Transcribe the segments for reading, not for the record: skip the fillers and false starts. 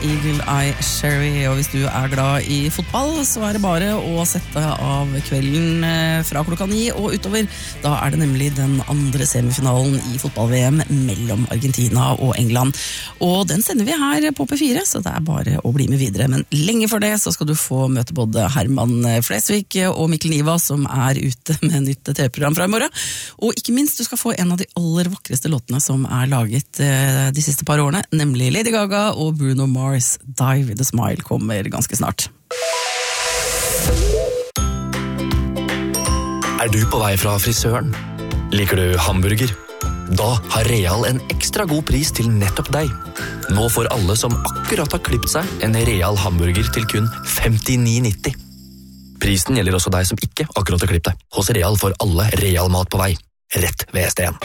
Eagle Eye Cherry. Og hvis du glad i fotball, så det bare å sette av kvelden fra klokka 9 og utover. Da det nemlig den andre semifinalen i fotball-VM mellom Argentina og England. Og den sender vi her på P4, så det bare å bli med videre. Men lenge før det så skal du få møte både Herman Flesvig og Mikkel Niva, som ute med nytt TV-program fra i morgen. Og ikke minst, du skal få en av de aller vakreste låtene som laget de siste par årene, nemlig Lady Gaga og Bruno Mars. Die with a Smile kommer ganske snart. Du på vei fra frisøren? Liker du hamburger? Da har Real en ekstra god pris til nettopp deg. Nå får alle som akkurat har klippet seg en Real hamburger til kun 59,90. Prisen gjelder også deg som ikke akkurat har klippet deg. Hos Real får alle Real mat på vei. Rett ved ST1.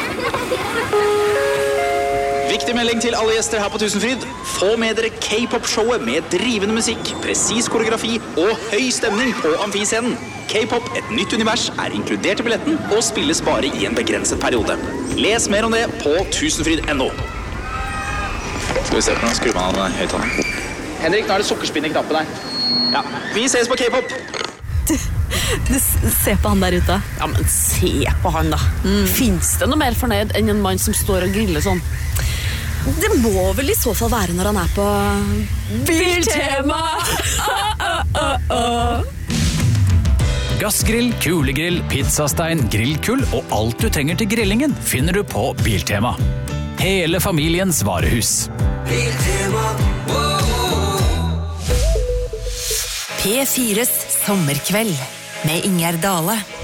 Viktig melding til alle gjester her på Tusenfryd. Få med dere K-pop-showet med drivende musikk, presis koreografi og høy stemning på amfiscenen. K-pop, et nytt univers, inkludert i billetten og spilles bare i en begrenset periode. Les mer om det på tusenfryd.no. Skal vi se på den, skru man av høyttaleren. Henrik, nå det sukkerspinn i knappen her. Ja, vi ses på K-pop. Du ser på han der ute. Ja, men se på han da. Finns det noe mer fornøyd enn en mann som står og griller sånn? Det må vel i så fall være når han på Biltema! Gassgrill, kulegrill, pizzastein, grillkull og alt du trenger til grillingen finner du på Biltema. Hele familiens varehus. Biltema. P4s sommerkveld med Ingjerd Dale.